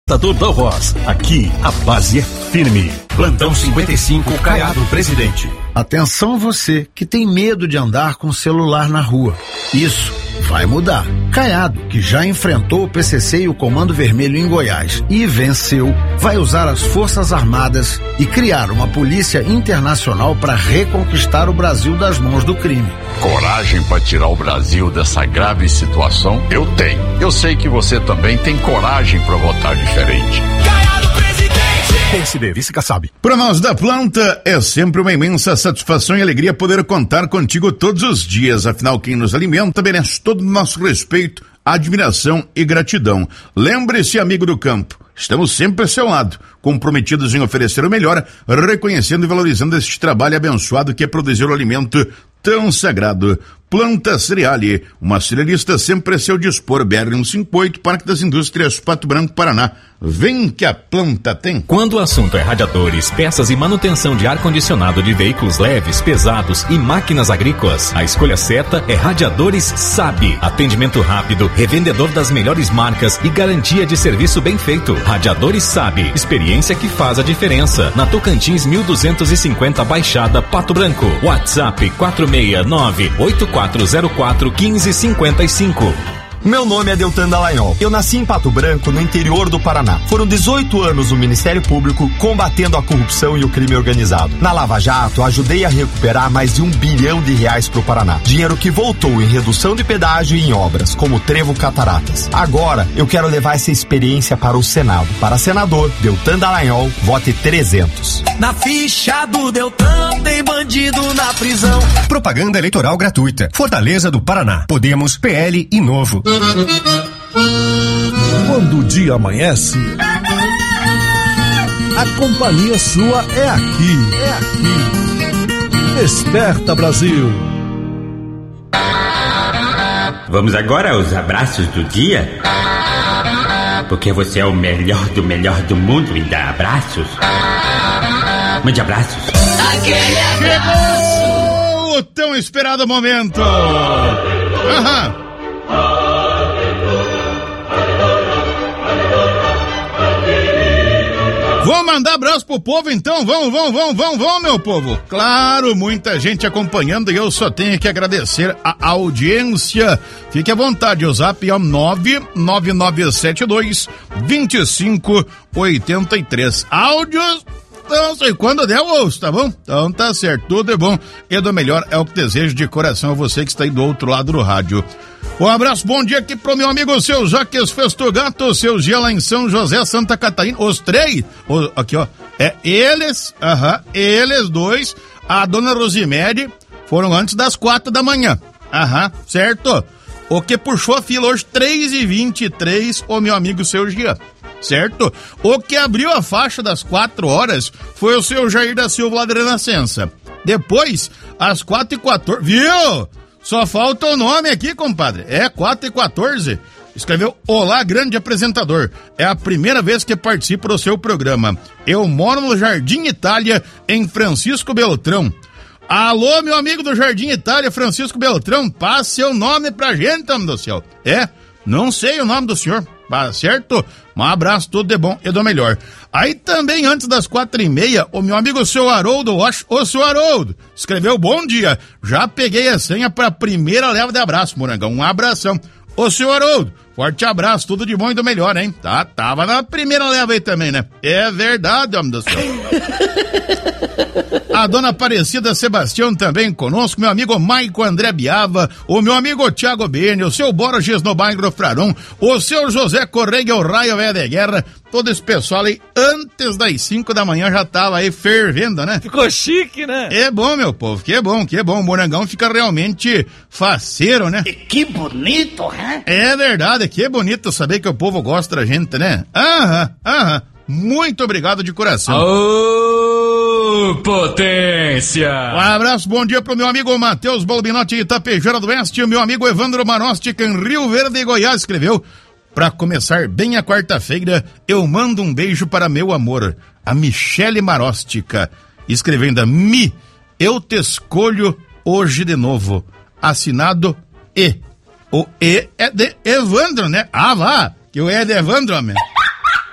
Computador da Voz. Aqui a base é firme. Plantão 55, Caiado Presidente. Atenção você que tem medo de andar com o celular na rua. Isso vai mudar. Caiado, que já enfrentou o PCC e o Comando Vermelho em Goiás e venceu, vai usar as Forças Armadas e criar uma polícia internacional para reconquistar o Brasil das mãos do crime. Coragem para tirar o Brasil dessa grave situação? Eu tenho. Eu sei que você também tem coragem para votar diferente. PSD, vice Kassab. Para nós da planta, é sempre uma imensa satisfação e alegria poder contar contigo todos os dias. Afinal, quem nos alimenta merece todo o nosso respeito, admiração e gratidão. Lembre-se, amigo do campo, estamos sempre a seu lado, comprometidos em oferecer o melhor, reconhecendo e valorizando este trabalho abençoado que é produzir o alimento tão sagrado. Planta Cereale, uma cerealista sempre a seu dispor. BR-158, Parque das Indústrias, Pato Branco, Paraná. Vem que a planta tem. Quando o assunto é radiadores, peças e manutenção de ar-condicionado de veículos leves, pesados e máquinas agrícolas, a escolha certa é Radiadores SAB. Atendimento rápido, revendedor das melhores marcas e garantia de serviço bem feito. Radiadores SAB, experiência que faz a diferença. Na Tocantins 1250 Baixada, Pato Branco. WhatsApp 469-8404-1555. Meu nome é Deltan Dallagnol. Eu nasci em Pato Branco, no interior do Paraná. Foram 18 anos no Ministério Público combatendo a corrupção e o crime organizado. Na Lava Jato, ajudei a recuperar mais de R$1 bilhão pro Paraná. Dinheiro que voltou em redução de pedágio e em obras, como o Trevo Cataratas. Agora, eu quero levar essa experiência para o Senado. Para senador, Deltan Dallagnol, vote 300. Na ficha do Deltan tem bandido na prisão. Propaganda eleitoral gratuita. Fortaleza do Paraná. Podemos, PL e Novo. Quando o dia amanhece, a companhia sua é aqui. Desperta Brasil. Vamos agora aos abraços do dia? Porque você é o melhor do mundo em dar abraços. Mande abraços. Aquele abraço. Chegou o tão esperado momento. Vamos mandar abraço pro povo então? Vamos, meu povo. Claro, muita gente acompanhando e eu só tenho que agradecer a audiência. Fique à vontade, o zap é 99972-2583. Áudios, não sei quando der eu ouço, tá bom? Então tá certo, tudo é bom e do melhor é o que desejo de coração a você que está aí do outro lado do rádio. Um abraço, bom dia aqui pro meu amigo seu Jaques Festogato, seu Gia lá em São José, Santa Catarina, os três, aqui ó, eles dois, a dona Rosimere, foram antes das 4 da manhã, certo? O que puxou a fila hoje, 3h23, o meu amigo seu Gia, certo? O que abriu a faixa das 4 horas foi o seu Jair da Silva lá da Renascença. Depois, às 4h14, viu? Só falta o nome aqui, compadre. É 4h14. Escreveu: olá, grande apresentador. É a primeira vez que participo do seu programa. Eu moro no Jardim Itália, em Francisco Beltrão. Alô, meu amigo do Jardim Itália, Francisco Beltrão, passe seu nome pra gente, homem do céu. Não sei o nome do senhor, certo? Um abraço, tudo de bom e do melhor. Aí também, antes das 4h30, o meu amigo seu Haroldo, ô seu Haroldo, escreveu: bom dia, já peguei a senha pra primeira leva de abraço, Morangão, um abração. Ô seu Haroldo, forte abraço, tudo de bom e do melhor, hein? Tava na primeira leva aí também, né? É verdade, homem do céu. A dona Aparecida Sebastião também conosco, meu amigo Maico André Biava, o meu amigo Thiago Bene, o seu Borges no bairro Fraron, o seu José Correia, o Raio Véia de Guerra, todo esse pessoal aí, antes das 5 da manhã já tava aí fervendo, né? Ficou chique, né? É bom, meu povo, que bom. O Morangão fica realmente faceiro, né? Que bonito, hein? É verdade, que bonito saber que o povo gosta da gente, né? Muito obrigado de coração. Ô, potência! Um abraço, bom dia pro meu amigo Matheus Balbinotti de Itapejara do Oeste, o meu amigo Evandro Manostic em Rio Verde, Goiás, escreveu: pra começar bem a quarta-feira, eu mando um beijo para meu amor, a Michele Marostica, escrevendo: eu te escolho hoje de novo, assinado E. O E é de Evandro, né? Vá, que o E é de Evandro, homem.